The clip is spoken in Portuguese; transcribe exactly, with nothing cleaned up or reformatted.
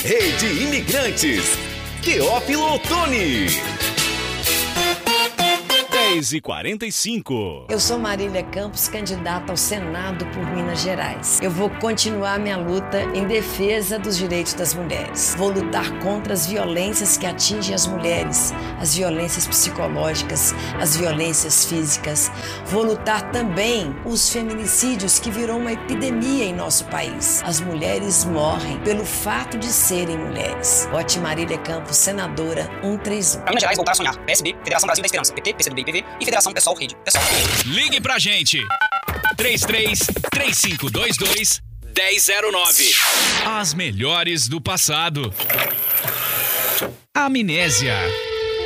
Rede Imigrantes. Teófilo Otoni. dez e quarenta e cinco. Eu sou Marília Campos, candidata ao Senado por Minas Gerais. Eu vou continuar minha luta em defesa dos direitos das mulheres. Vou lutar contra as violências que atingem as mulheres, as violências psicológicas, as violências físicas. Vou lutar também os feminicídios, que virou uma epidemia em nosso país. As mulheres morrem pelo fato de serem mulheres. Vote Marília Campos, senadora cento e trinta e um. Para Minas Gerais, voltar a sonhar. P S B, Federação Brasil da Esperança. P T, P C do B e P V e Federação Pessoal Rede. Pessoal. Ligue pra gente. três três três cinco dois dois um zero zero nove. As melhores do passado. Amnésia.